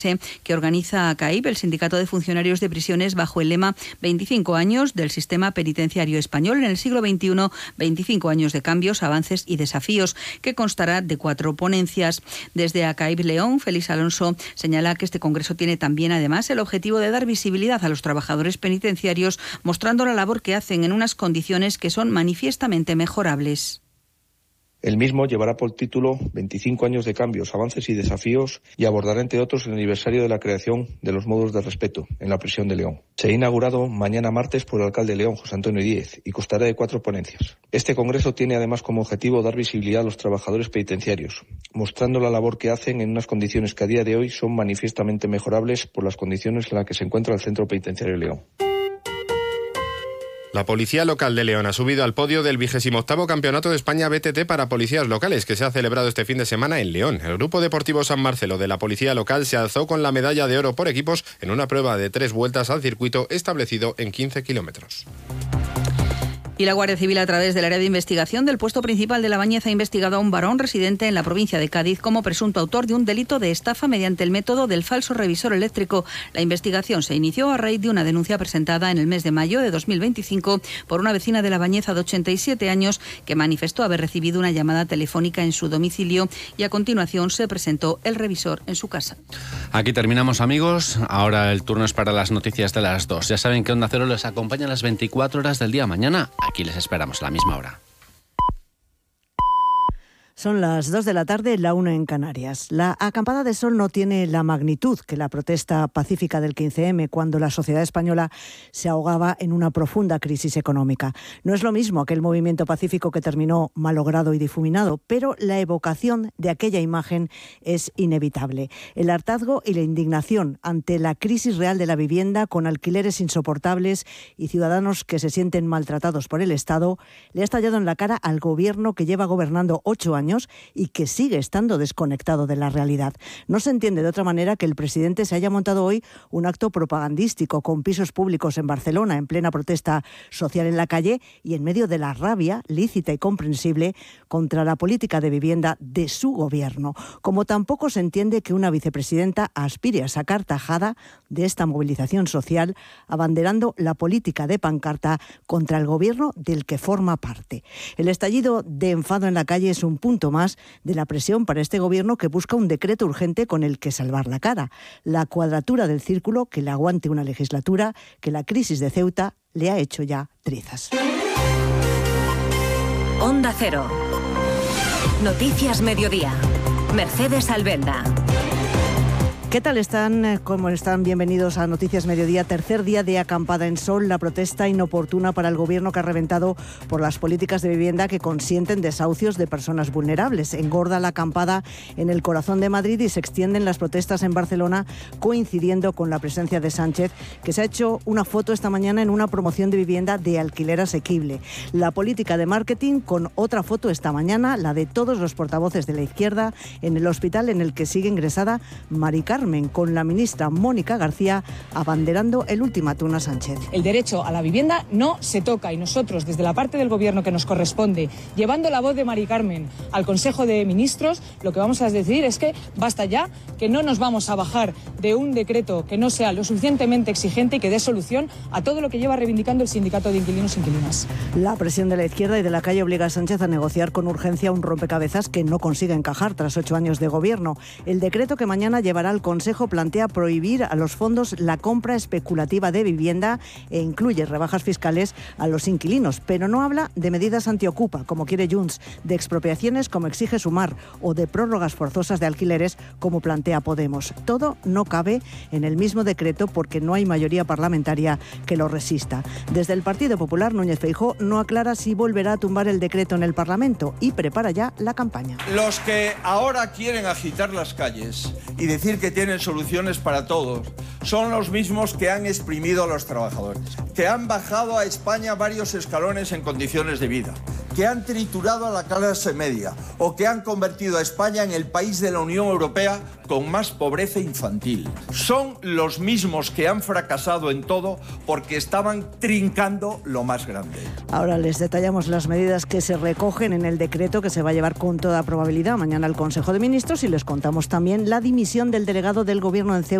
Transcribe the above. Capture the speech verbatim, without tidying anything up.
que organiza ACAIP, el Sindicato de Funcionarios de Prisiones, bajo el lema veinticinco años del sistema penitenciario español en el siglo veintiuno, veinticinco años de cambios, avances y desafíos, que constará de cuatro ponencias. Desde ACAIP León, Félix Alonso señala que este congreso tiene también, además, el objetivo de dar visibilidad a los trabajadores penitenciarios, mostrando la labor que hacen en unas condiciones que son manifiestamente mejorables. El mismo llevará por título veinticinco años de cambios, avances y desafíos, y abordará, entre otros, el aniversario de la creación de los módulos de respeto en la prisión de León. Será inaugurado mañana martes por el alcalde de León, José Antonio Díez, y constará de cuatro ponencias. Este congreso tiene además como objetivo dar visibilidad a los trabajadores penitenciarios, mostrando la labor que hacen en unas condiciones que a día de hoy son manifiestamente mejorables por las condiciones en las que se encuentra el Centro Penitenciario de León. La Policía Local de León ha subido al podio del vigésimo octavo Campeonato de España B T T para policías locales, que se ha celebrado este fin de semana en León. El Grupo Deportivo San Marcelo de la Policía Local se alzó con la medalla de oro por equipos en una prueba de tres vueltas al circuito establecido en quince kilómetros. Y la Guardia Civil, a través del área de investigación del puesto principal de La Bañez, ha investigado a un varón residente en la provincia de Cádiz como presunto autor de un delito de estafa mediante el método del falso revisor eléctrico. La investigación se inició a raíz de una denuncia presentada en el mes de mayo de dos mil veinticinco por una vecina de La Bañeza de ochenta y siete años que manifestó haber recibido una llamada telefónica en su domicilio, y a continuación se presentó el revisor en su casa. Aquí terminamos, amigos. Ahora el turno es para las noticias de las dos. Ya saben que Onda Cero les acompaña las veinticuatro horas del día. Mañana aquí les esperamos a la misma hora. Son las dos de la tarde, la una en Canarias. La acampada de sol no tiene la magnitud que la protesta pacífica del quince eme, cuando la sociedad española se ahogaba en una profunda crisis económica. No es lo mismo aquel movimiento pacífico que terminó malogrado y difuminado, pero la evocación de aquella imagen es inevitable. El hartazgo y la indignación ante la crisis real de la vivienda, con alquileres insoportables y ciudadanos que se sienten maltratados por el Estado, le ha estallado en la cara al gobierno que lleva gobernando ocho años y que sigue estando desconectado de la realidad. No se entiende de otra manera que el presidente se haya montado hoy un acto propagandístico con pisos públicos en Barcelona, en plena protesta social en la calle y en medio de la rabia lícita y comprensible contra la política de vivienda de su gobierno. Como tampoco se entiende que una vicepresidenta aspire a sacar tajada de esta movilización social, abanderando la política de pancarta contra el gobierno del que forma parte. El estallido de enfado en la calle es un punto más de la presión para este gobierno, que busca un decreto urgente con el que salvar la cara. La cuadratura del círculo que le aguante una legislatura que la crisis de Ceuta le ha hecho ya trizas. Onda Cero. Noticias Mediodía. Mercedes Albenda. ¿Qué tal están? ¿Cómo están? Bienvenidos a Noticias Mediodía. Tercer día de acampada en sol, la protesta inoportuna para el gobierno que ha reventado por las políticas de vivienda que consienten desahucios de personas vulnerables. Engorda la acampada en el corazón de Madrid y se extienden las protestas en Barcelona, coincidiendo con la presencia de Sánchez, que se ha hecho una foto esta mañana en una promoción de vivienda de alquiler asequible. La política de marketing con otra foto esta mañana, la de todos los portavoces de la izquierda, en el hospital en el que sigue ingresada Mari Carmen, con la ministra Mónica García abanderando el ultimátum a Sánchez. El derecho a la vivienda no se toca, y nosotros, desde la parte del gobierno que nos corresponde, llevando la voz de Mari Carmen al Consejo de Ministros, lo que vamos a decir es que basta ya, que no nos vamos a bajar de un decreto que no sea lo suficientemente exigente y que dé solución a todo lo que lleva reivindicando el sindicato de inquilinos e inquilinas. La presión de la izquierda y de la calle obliga a Sánchez a negociar con urgencia un rompecabezas que no consigue encajar tras ocho años de gobierno. El decreto que mañana llevará al Consejo plantea prohibir a los fondos la compra especulativa de vivienda e incluye rebajas fiscales a los inquilinos, pero no habla de medidas antiocupa, como quiere Junts, de expropiaciones, como exige Sumar, o de prórrogas forzosas de alquileres, como plantea Podemos. Todo no cabe en el mismo decreto porque no hay mayoría parlamentaria que lo resista. Desde el Partido Popular, Núñez Feijóo no aclara si volverá a tumbar el decreto en el Parlamento y prepara ya la campaña. Los que ahora quieren agitar las calles y decir que tienen soluciones para todos son los mismos que han exprimido a los trabajadores, que han bajado a España varios escalones en condiciones de vida, que han triturado a la clase media o que han convertido a España en el país de la Unión Europea con más pobreza infantil. Son los mismos que han fracasado en todo porque estaban trincando lo más grande. Ahora les detallamos las medidas que se recogen en el decreto que se va a llevar con toda probabilidad mañana al Consejo de Ministros y les contamos también la dimisión del delegado del Gobierno en Ceuta